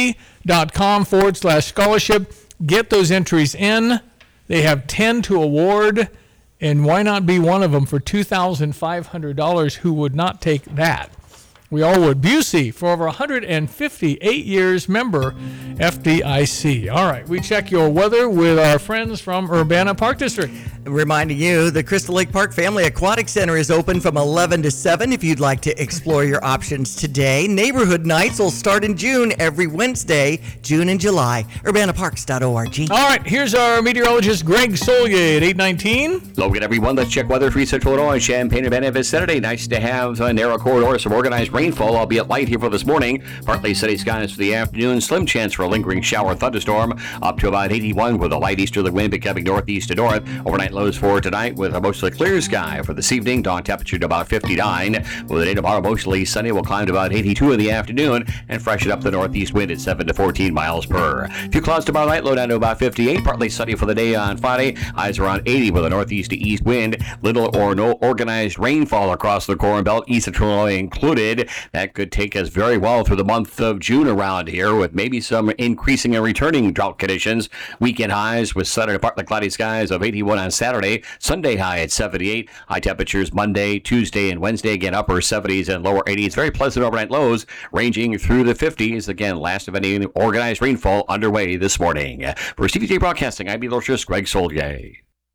[SPEAKER 1] busey.com/scholarship. Get those entries in. They have 10 to award. And why not be one of them for $2,500? Who would not take that? We all would. Busey, for over 158 years, member FDIC. All right, we check your weather with our friends from Urbana Park District.
[SPEAKER 25] Reminding you, the Crystal Lake Park Family Aquatic Center is open from 11 to 7 if you'd like to explore your options today. Neighborhood nights will start in June every Wednesday, June and July. UrbanaParks.org.
[SPEAKER 1] All right, here's our meteorologist, Greg Solier at 8:19.
[SPEAKER 4] Logan, everyone. Let's check weather for Central Illinois. Champaign-Urbana Vicinity. Nice to have a narrow corridor, some organized rainfall, albeit light here for this morning. Partly sunny skies for the afternoon. Slim chance for a lingering shower thunderstorm up to about 81 with a light easterly wind becoming northeast to north. Overnight lows for tonight with a mostly clear sky for this evening. Dawn temperature to about 59. With a day tomorrow mostly sunny, will climb to about 82 in the afternoon and freshen up the northeast wind at 7 to 14 miles per. A few clouds tomorrow night, low down to about 58. Partly sunny for the day on Friday. Highs around 80 with a northeast to east wind. Little or no organized rainfall across the Corn Belt, east of Illinois included. That could take us very well through the month of June around here, with maybe some increasing and returning drought conditions. Weekend highs with sun and partly cloudy skies of 81 on Saturday. Sunday high at 78. High temperatures Monday, Tuesday, and Wednesday. Again, upper 70s and lower 80s. Very pleasant overnight lows ranging through the 50s. Again, last of any organized rainfall underway this morning. For CVJ Broadcasting, I'm meteorologist Greg Solier.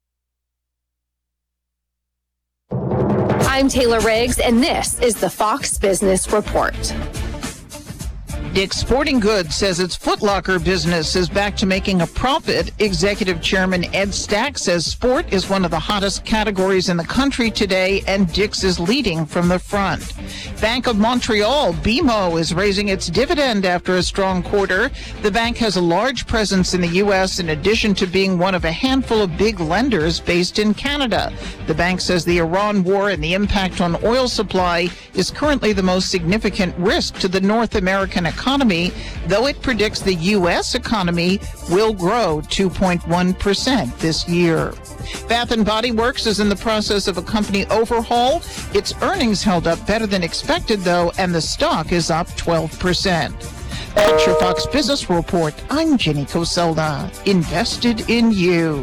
[SPEAKER 3] I'm Taylor Riggs, and this is the Fox Business Report.
[SPEAKER 5] Dick's Sporting Goods says its Foot Locker business is back to making a profit. Executive Chairman Ed Stack says sport is one of the hottest categories in the country today, and Dick's is leading from the front. Bank of Montreal, BMO, is raising its dividend after a strong quarter. The bank has a large presence in the U.S. in addition to being one of a handful of big lenders based in Canada. The bank says the Iran war and the impact on oil supply is currently the most significant risk to the North American economy, though it predicts the U.S. economy will grow 2.1% this year. Bath & Body Works is in the process of a company overhaul. Its earnings held up better than expected, though, and the stock is up 12%. That's your Fox Business Report. I'm Jenny Coselda. Invested in you.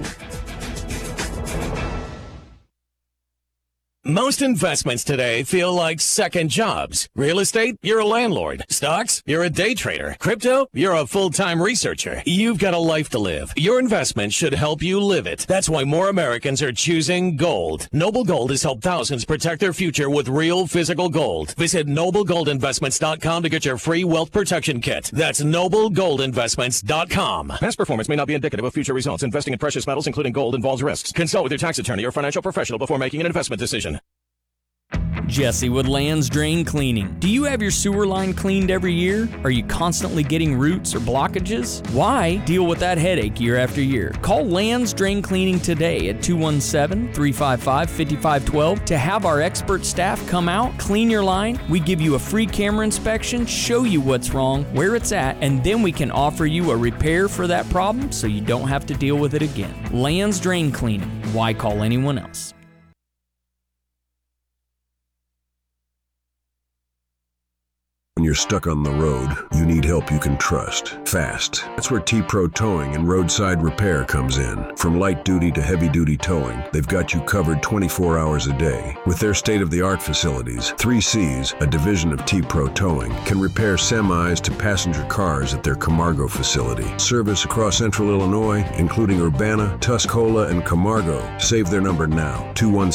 [SPEAKER 6] Most investments today feel like second jobs. Real estate, you're a landlord. Stocks, you're a day trader. Crypto, you're a full-time researcher. You've got a life to live. Your investment should help you live it. That's why more Americans are choosing gold. Noble Gold has helped thousands protect their future with real physical gold. Visit NobleGoldInvestments.com to get your free wealth protection kit. That's NobleGoldInvestments.com. Past performance may not be indicative of future results. Investing in precious metals, including gold, involves risks. Consult with your tax attorney or financial professional before making an investment decision.
[SPEAKER 7] Jesse with Lands Drain Cleaning. Do you have your sewer line cleaned every year? Are you constantly getting roots or blockages? Why deal with that headache year after year? Call Lands Drain Cleaning today at 217-355-5512 to have our expert staff come out, clean your line. We give you a free camera inspection, show you what's wrong, where it's at, and then we can offer you a repair for that problem so you don't have to deal with it again. Lands Drain Cleaning. Why call anyone else?
[SPEAKER 8] When you're stuck on the road, you need help you can trust. Fast. That's where T-Pro Towing and Roadside Repair comes in. From light duty to heavy duty towing, they've got you covered 24 hours a day. With their state-of-the-art facilities, 3Cs, a division of T-Pro Towing, can repair semis to passenger cars at their Camargo facility. Service across Central Illinois, including Urbana, Tuscola, and Camargo. Save their number now,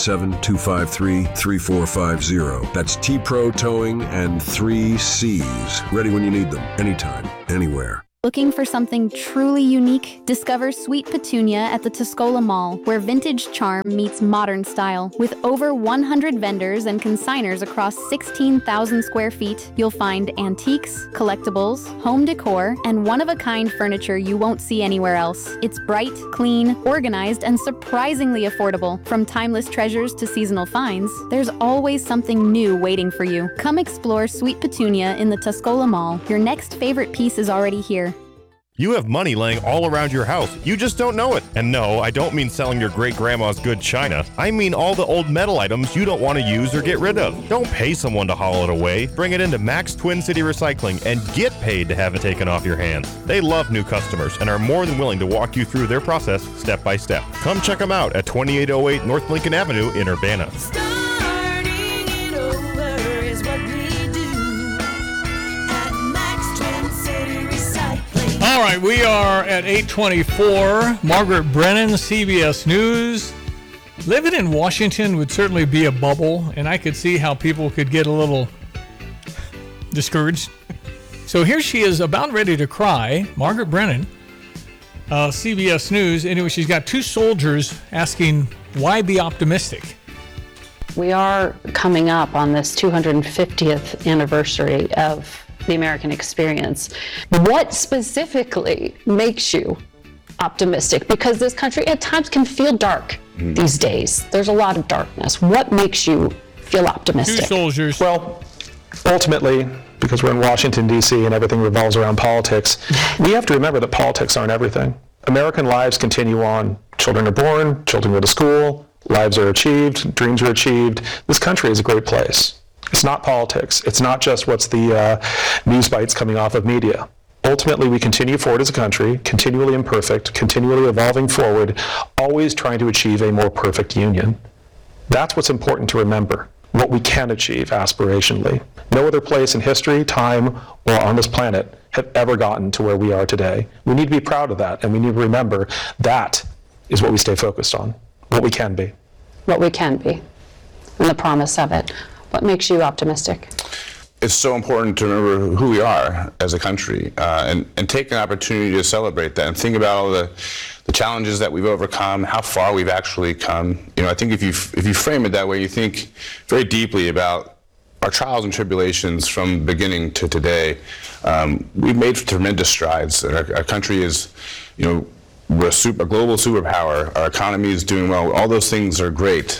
[SPEAKER 8] 217-253-3450. That's T-Pro Towing and 3Cs. Ready when you need them, anytime, anywhere.
[SPEAKER 12] Looking for something truly unique? Discover Sweet Petunia at the Tuscola Mall, where vintage charm meets modern style. With over 100 vendors and consigners across 16,000 square feet, you'll find antiques, collectibles, home decor, and one-of-a-kind furniture you won't see anywhere else. It's bright, clean, organized, and surprisingly affordable. From timeless treasures to seasonal finds, there's always something new waiting for you. Come explore Sweet Petunia in the Tuscola Mall. Your next favorite piece is already here.
[SPEAKER 13] You have money laying all around your house. You just don't know it. And no, I don't mean selling your great-grandma's good china. I mean all the old metal items you don't want to use or get rid of. Don't pay someone to haul it away. Bring it into Max Twin City Recycling and get paid to have it taken off your hands. They love new customers and are more than willing to walk you through their process step by step. Come check them out at 2808 North Lincoln Avenue in Urbana.
[SPEAKER 1] All right, we are at 8:24. Margaret Brennan, CBS News. Living in Washington would certainly be a bubble, and I could see how people could get a little discouraged. So here she is, about ready to cry. Margaret Brennan, CBS News. Anyway, she's got two soldiers asking, why be optimistic?
[SPEAKER 14] We are coming up on this 250th anniversary of the American experience. What specifically makes you optimistic? Because this country at times can feel dark these days. There's a lot of darkness. What makes you feel optimistic?
[SPEAKER 1] Two soldiers.
[SPEAKER 26] Well, ultimately, because we're in Washington, D.C. and everything revolves around politics, we have to remember that politics aren't everything. American lives continue on. Children are born, children go to school, lives are achieved, dreams are achieved. This country is a great place. It's not politics. It's not just what's the news bites coming off of media. Ultimately, we continue forward as a country, continually imperfect, continually evolving forward, always trying to achieve a more perfect union. That's what's important to remember, what we can achieve aspirationally. No other place in history, time, or on this planet have ever gotten to where we are today. We need to be proud of that, and we need to remember that is what we stay focused on, what we can be.
[SPEAKER 14] What we can be, and the promise of it. What makes you optimistic?
[SPEAKER 27] It's so important to remember who we are as a country and take an opportunity to celebrate that and think about all the challenges that we've overcome, how far we've actually come. You know, I think if you frame it that way, you think very deeply about our trials and tribulations from beginning to today. We've made tremendous strides. Our country is, you know, we're a global superpower. Our economy is doing well. All those things are great.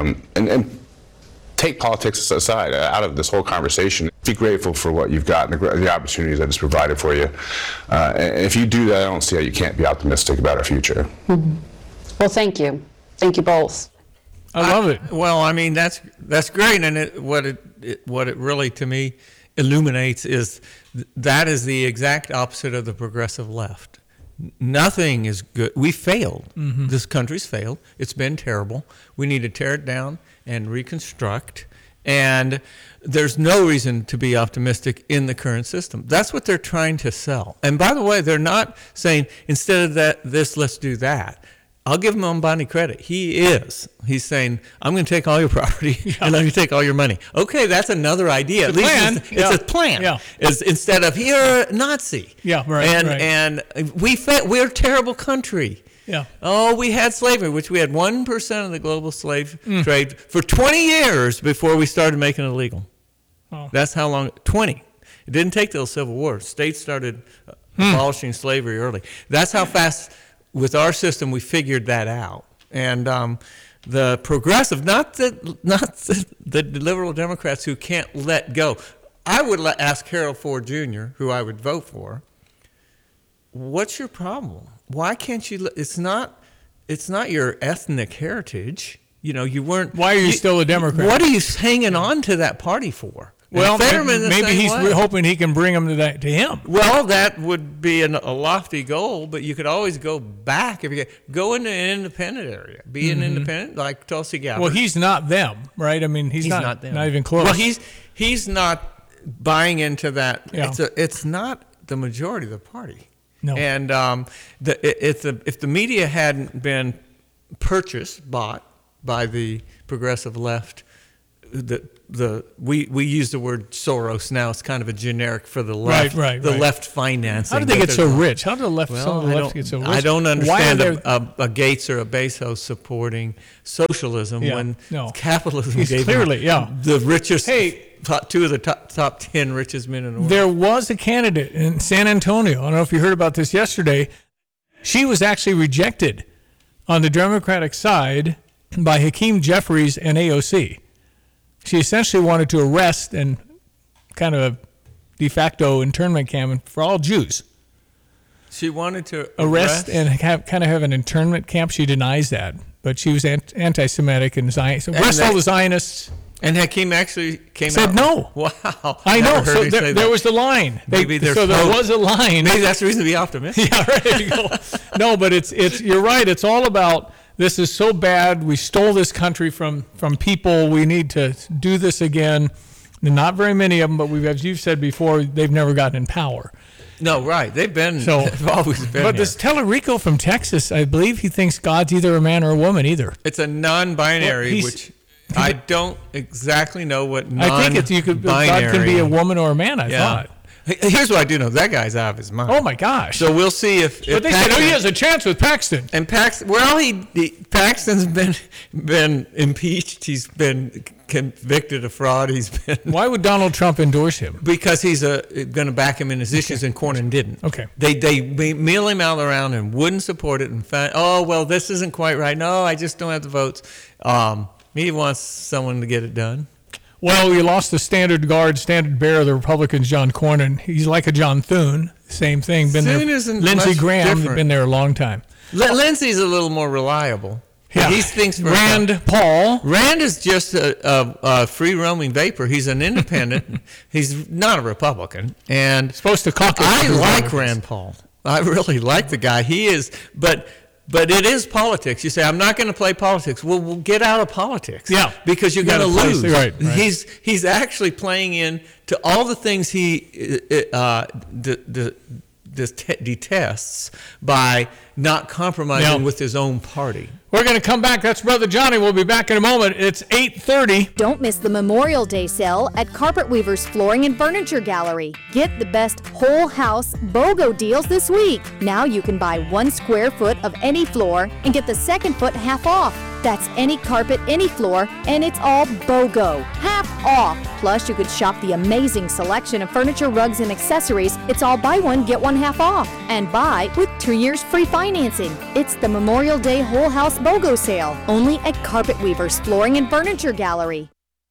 [SPEAKER 27] And take politics aside out of this whole conversation. Be grateful for what you've got and the opportunities that it's provided for you. And if you do that, I don't see how you can't be optimistic about our future.
[SPEAKER 14] Mm-hmm. Well, thank you. Thank you both.
[SPEAKER 1] I love it.
[SPEAKER 2] Well, I mean, that's great. And what it really, to me, illuminates is that is the exact opposite of the progressive left. Nothing is good. We failed. Mm-hmm. This country's failed. It's been terrible. We need to tear it down and reconstruct. And there's no reason to be optimistic in the current system. That's what they're trying to sell. And by the way, they're not saying, instead of this, let's do that. I'll give Ambani credit. He's saying, I'm going to take all your property and I'm going to take all your money. Okay, that's another idea.
[SPEAKER 1] It's a plan.
[SPEAKER 2] It's a plan. Yeah. Instead of, you're a Nazi.
[SPEAKER 1] Yeah, right.
[SPEAKER 2] And we're a terrible country.
[SPEAKER 1] Yeah.
[SPEAKER 2] Oh, we had slavery, which we had 1% of the global slave trade for 20 years before we started making it illegal.
[SPEAKER 1] Oh.
[SPEAKER 2] That's how long, 20. It didn't take till the Civil War. States started abolishing slavery early. That's how fast, with our system, we figured that out. And the progressive, not the liberal Democrats who can't let go. I would ask Harold Ford Jr., who I would vote for, what's your problem? Why can't you? It's not your ethnic heritage. You weren't.
[SPEAKER 1] Why are you still a Democrat?
[SPEAKER 2] What are you hanging on to that party for?
[SPEAKER 1] Well, maybe he's hoping he can bring them to him.
[SPEAKER 2] Well, that would be a lofty goal, but you could always go back if you go into an independent area, be an independent like Tulsi Gabbard.
[SPEAKER 1] Well, he's not them, right? I mean, he's not them. Not even close.
[SPEAKER 2] Well, he's not buying into that.
[SPEAKER 1] Yeah.
[SPEAKER 2] It's not the majority of the party.
[SPEAKER 1] No.
[SPEAKER 2] And if the media hadn't been bought by the progressive left, we use the word Soros now. It's kind of a generic for the left.
[SPEAKER 1] Right.
[SPEAKER 2] Left financing.
[SPEAKER 1] How did they get so rich? How did the left? Some of the left get so rich?
[SPEAKER 2] I don't understand a Gates or a Bezos supporting socialism when capitalism gave
[SPEAKER 1] clearly
[SPEAKER 2] the richest. Two of the top 10 richest men in the world.
[SPEAKER 1] There was a candidate in San Antonio. I don't know if you heard about this yesterday. She was actually rejected on the Democratic side by Hakeem Jeffries and AOC. She essentially wanted to arrest and kind of a de facto internment camp for all Jews.
[SPEAKER 2] She wanted to
[SPEAKER 1] arrest and have an internment camp. She denies that, but she was anti-Semitic and Zionist. Arrest all the Zionists.
[SPEAKER 2] And Hakeem actually
[SPEAKER 1] said no.
[SPEAKER 2] Wow.
[SPEAKER 1] I know. So there was the line. There was a line.
[SPEAKER 2] Maybe that's the reason to be optimistic.
[SPEAKER 1] Yeah, right. There you go. No, but it's you're right. It's all about this is so bad. We stole this country from people. We need to do this again. And not very many of them, but as you've said before, they've never gotten in power.
[SPEAKER 2] No, right. They've always been.
[SPEAKER 1] But this Tellerico from Texas, I believe he thinks God's either a man or a woman either.
[SPEAKER 2] It's a non-binary, which I don't exactly know what non-binary.
[SPEAKER 1] I think God can be a woman or a man, I thought.
[SPEAKER 2] Here's what I do know. That guy's out of his mind.
[SPEAKER 1] Oh, my gosh.
[SPEAKER 2] So we'll see if
[SPEAKER 1] But they said, he has a chance with Paxton.
[SPEAKER 2] And Paxton's been impeached. He's been convicted of fraud.
[SPEAKER 1] Why would Donald Trump endorse him?
[SPEAKER 2] Because he's going to back him in his issues, and Cornyn didn't.
[SPEAKER 1] Okay.
[SPEAKER 2] They meal him out around and wouldn't support it and found, this isn't quite right. No, I just don't have the votes. He wants someone to get it done.
[SPEAKER 1] Well, we lost the standard bearer of the Republicans, John Cornyn. He's like a John Thune. Same thing. Lindsey Graham has been there a long time.
[SPEAKER 2] Lindsey's a little more reliable.
[SPEAKER 1] Yeah.
[SPEAKER 2] He thinks
[SPEAKER 1] Paul.
[SPEAKER 2] Rand is just a free-roaming vapor. He's an independent. He's not a Republican. And
[SPEAKER 1] supposed to caucus.
[SPEAKER 2] I like Rand Paul. I really like the guy. He is, but it is politics. You say, I'm not going to play politics. Well, we'll get out of politics.
[SPEAKER 1] Yeah.
[SPEAKER 2] Because you're going to lose.
[SPEAKER 1] Right.
[SPEAKER 2] He's actually playing in to all the things he detests by not compromising with his own party.
[SPEAKER 1] We're going to come back. That's Brother Johnny. We'll be back in a moment. It's 8:30.
[SPEAKER 10] Don't miss the Memorial Day sale at Carpet Weavers Flooring and Furniture Gallery. Get the best whole house BOGO deals this week. Now you can buy 1 square foot of any floor and get the second foot half off. That's any carpet, any floor, and it's all BOGO. Half off. Plus, you could shop the amazing selection of furniture, rugs, and accessories. It's all buy one, get one half off. And buy with 2 years free financing. It's the Memorial Day Whole House BOGO sale, only at Carpet Weavers Flooring and Furniture Gallery.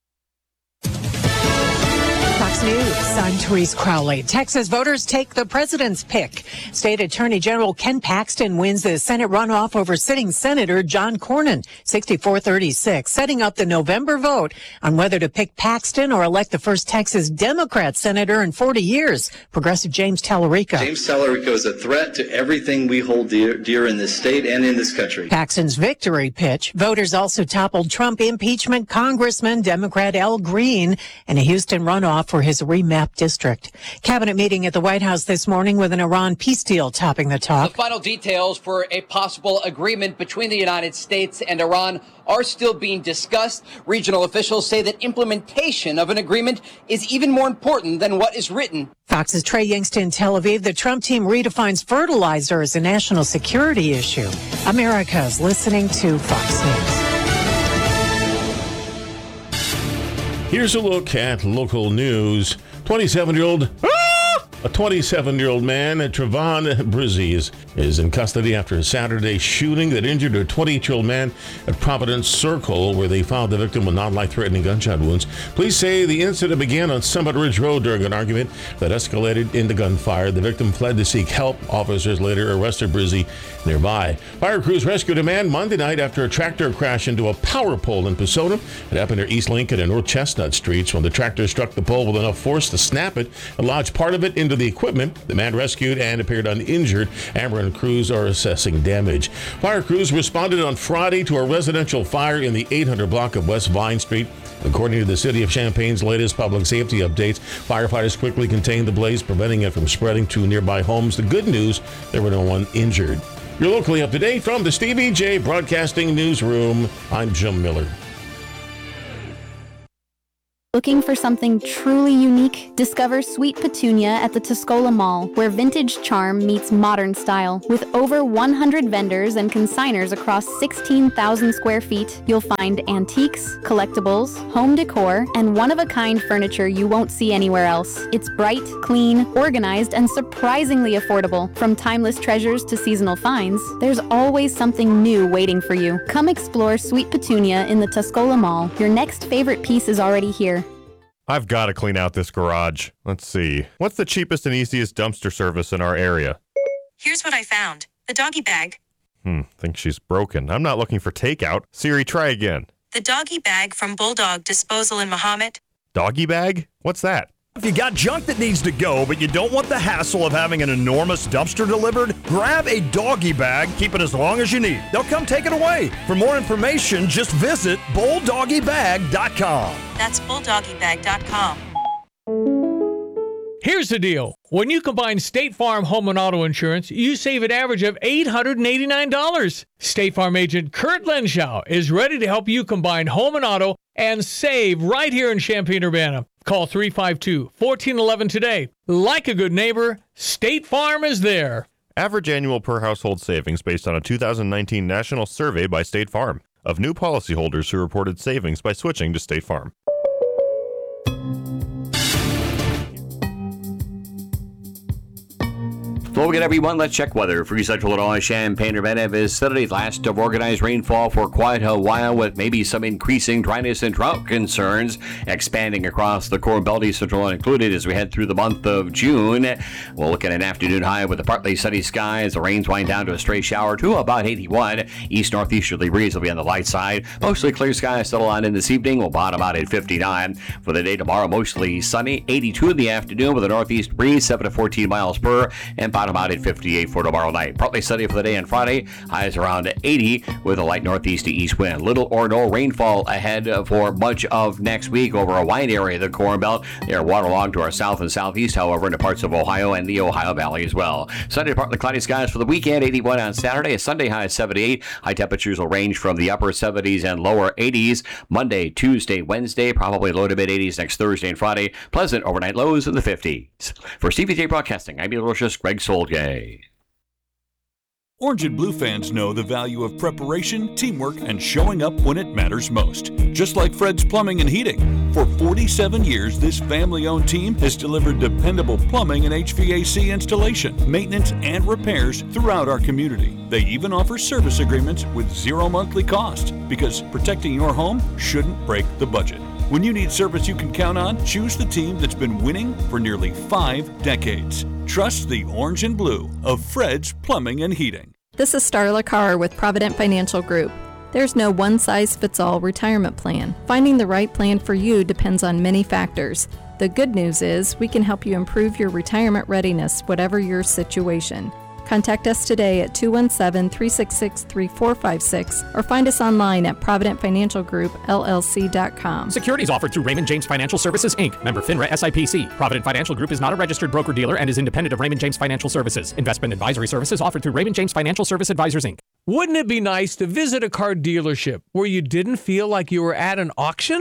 [SPEAKER 15] Fox News, I'm Therese Crowley. Texas voters take the president's pick. State Attorney General Ken Paxton wins the Senate runoff over sitting Senator John Cornyn, 64-36, setting up the November vote on whether to pick Paxton or elect the first Texas Democrat senator in 40 years. Progressive James Tellerico.
[SPEAKER 16] James Tellerico is a threat to everything we hold dear in this state and in this country.
[SPEAKER 15] Paxton's victory pitch. Voters also toppled Trump impeachment Congressman Democrat Al Green in a Houston runoff for his as a remapped district. Cabinet meeting at the White House this morning with an Iran peace deal topping the talk.
[SPEAKER 9] The final details for a possible agreement between the United States and Iran are still being discussed. Regional officials say that implementation of an agreement is even more important than what is written.
[SPEAKER 15] Fox's Trey Yingst in Tel Aviv. The Trump team redefines fertilizer as a national security issue. America's listening to Fox News.
[SPEAKER 24] Here's a look at local news. A 27-year-old man, Trevon Brizzi, is in custody after a Saturday shooting that injured a 28-year-old man at Providence Circle, where they found the victim with non-life-threatening gunshot wounds. Police say the incident began on Summit Ridge Road during an argument that escalated into gunfire. The victim fled to seek help. Officers later arrested Brizzi nearby. Fire crews rescued a man Monday night after a tractor crashed into a power pole in Posona. It happened near East Lincoln and North Chestnut Streets when the tractor struck the pole with enough force to snap it and lodge part of it into the equipment. The man rescued and appeared uninjured. Ameren crews are assessing damage. Fire crews responded on Friday to a residential fire in the 800 block of West Vine Street. According to the City of Champaign's latest public safety updates, firefighters quickly contained the blaze, preventing it from spreading to nearby homes. The good news, there were no one injured. You're locally up to date from the Stevie J Broadcasting Newsroom. I'm Jim Miller.
[SPEAKER 12] Looking for something truly unique? Discover Sweet Petunia at the Tuscola Mall, where vintage charm meets modern style. With over 100 vendors and consigners across 16,000 square feet, you'll find antiques, collectibles, home decor, and one-of-a-kind furniture you won't see anywhere else. It's bright, clean, organized, and surprisingly affordable. From timeless treasures to seasonal finds, there's always something new waiting for you. Come explore Sweet Petunia in the Tuscola Mall. Your next favorite piece is already here.
[SPEAKER 13] I've got to clean out this garage. Let's see. What's the cheapest and easiest dumpster service in our area?
[SPEAKER 17] Here's what I found. The doggy bag.
[SPEAKER 13] Think she's broken. I'm not looking for takeout. Siri, try again.
[SPEAKER 17] The doggy bag from Bulldog Disposal in Mahomet.
[SPEAKER 13] Doggy bag? What's that?
[SPEAKER 18] If you got junk that needs to go, but you don't want the hassle of having an enormous dumpster delivered, grab a doggy bag, keep it as long as you need. They'll come take it away. For more information, just visit bulldoggybag.com.
[SPEAKER 17] That's bulldoggybag.com.
[SPEAKER 1] Here's the deal. When you combine State Farm home and auto insurance, you save an average of $889. State Farm agent Kurt Lenschow is ready to help you combine home and auto and save right here in Champaign-Urbana. Call 352-1411 today. Like a good neighbor, State Farm is there.
[SPEAKER 13] Average annual per household savings based on a 2019 national survey by State Farm of new policyholders who reported savings by switching to State Farm.
[SPEAKER 4] Hello again, everyone. Let's check weather. For Central Illinois, Champaign-Urbana vicinity. Last of organized rainfall for quite a while, with maybe some increasing dryness and drought concerns expanding across the core belt, East Central included, as we head through the month of June. We'll look at an afternoon high with a partly sunny sky as the rains wind down to a stray shower to about 81. East-northeasterly breeze will be on the light side. Mostly clear skies settle on in this evening. We'll bottom out at 59. For the day tomorrow, mostly sunny. 82 in the afternoon with a northeast breeze, 7 to 14 miles per, and bottom out at 58 for tomorrow night. Partly sunny for the day on Friday. Highs around 80 with a light northeast to east wind. Little or no rainfall ahead for much of next week over a wide area of the Corn Belt. They are waterlogged to our south and southeast, however, into parts of Ohio and the Ohio Valley as well. Sunday, partly cloudy skies for the weekend. 81 on Saturday. A Sunday high of 78. High temperatures will range from the upper 70s and lower 80s. Monday, Tuesday, Wednesday, probably low to mid 80s next Thursday and Friday. Pleasant overnight lows in the 50s. For Stevie J Broadcasting, I'm meteorologist Greg Solgay.
[SPEAKER 19] Orange and Blue fans know the value of preparation, teamwork, and showing up when it matters most. Just like Fred's Plumbing and Heating. For 47 years, this family-owned team has delivered dependable plumbing and HVAC installation, maintenance, and repairs throughout our community. They even offer service agreements with zero monthly cost, because protecting your home shouldn't break the budget. When you need service you can count on, choose the team that's been winning for nearly 5 decades. Trust the Orange and Blue of Fred's Plumbing and Heating.
[SPEAKER 20] This is Starla Carr with Provident Financial Group. There's no one-size-fits-all retirement plan. Finding the right plan for you depends on many factors. The good news is we can help you improve your retirement readiness, whatever your situation. Contact us today at 217-366-3456 or find us online at providentfinancialgroupllc.com.
[SPEAKER 3] Securities offered through Raymond James Financial Services, Inc., member FINRA SIPC. Provident Financial Group is not a registered broker-dealer and is independent of Raymond James Financial Services. Investment advisory services offered through Raymond James Financial Service Advisors, Inc.
[SPEAKER 1] Wouldn't it be nice to visit a car dealership where you didn't feel like you were at an auction?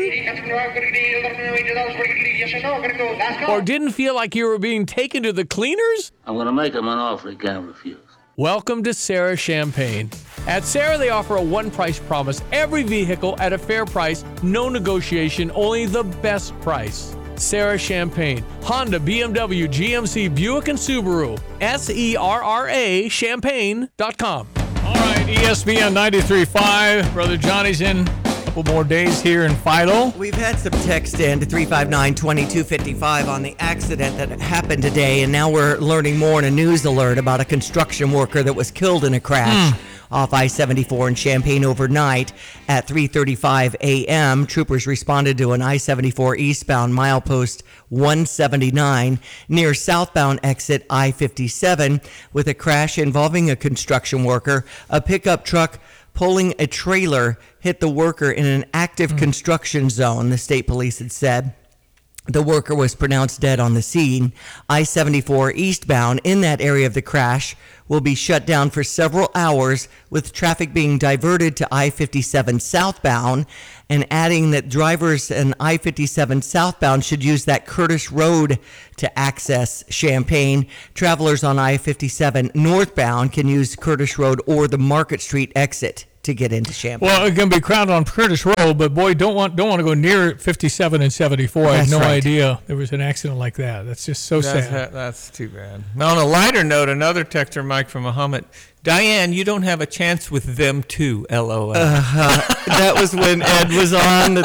[SPEAKER 1] Or didn't feel like you were being taken to the cleaners?
[SPEAKER 5] I'm going to make him an offer he can't refuse.
[SPEAKER 1] Welcome to Sarah Champagne. At Sarah, they offer a one-price promise. Every vehicle at a fair price, no negotiation, only the best price. Sarah Champagne, Honda, BMW, GMC, Buick, and Subaru. SERRA Champagne.com. All right, ESPN 93.5. Brother Johnny's in. Couple more days here in Philo.
[SPEAKER 11] We've had some text in to 359-2255 on the accident that happened today, and now we're learning more in a news alert about a construction worker that was killed in a crash off I-74 in Champaign overnight at 3:35 a.m. Troopers responded to an I-74 eastbound milepost 179 near southbound exit I-57 with a crash involving a construction worker. A pickup truck pulling a trailer hit the worker in an active construction zone, the state police had said. The worker was pronounced dead on the scene. I-74 eastbound in that area of the crash will be shut down for several hours, with traffic being diverted to I-57 southbound, and adding that drivers in I-57 southbound should use that Curtis Road to access Champaign. Travelers on I-57 northbound can use Curtis Road or the Market Street exit to get into Champaign.
[SPEAKER 1] Well, it's going to be crowded on Curtis Road, but boy, don't want to go near 57 and 74. I had no idea there was an accident like that. That's just so sad.
[SPEAKER 2] That's too bad. Now, on a lighter note, another texter, Mike from Muhammad. Diane, you don't have a chance with them too, LOL.
[SPEAKER 11] That was when Ed was on.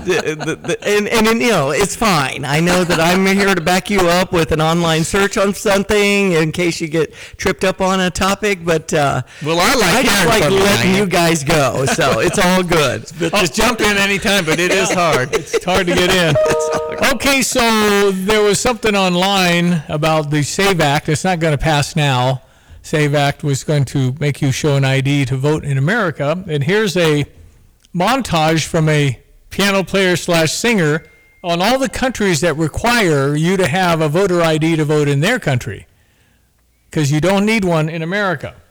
[SPEAKER 11] And you know, it's fine. I know that I'm here to back you up with an online search on something in case you get tripped up on a topic. But
[SPEAKER 2] I
[SPEAKER 11] just like letting you guys go, so it's all good.
[SPEAKER 2] Just jump in anytime, but it is hard.
[SPEAKER 1] It's hard to get in. Okay, so there was something online about the SAVE Act. It's not going to pass now. SAVE Act was going to make you show an ID to vote in America. And here's a montage from a piano player / singer on all the countries that require you to have a voter ID to vote in their country, because you don't need one in America.